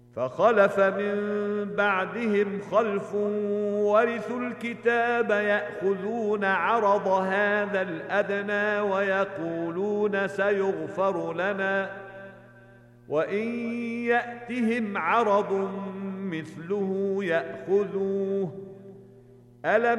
فخلف من بعدهم خلف ورثوا الكتاب يأخذون عرض هذا الأدنى ويقولون سيغفر لنا وإن يأتهم عرض مثله يأخذوه ألم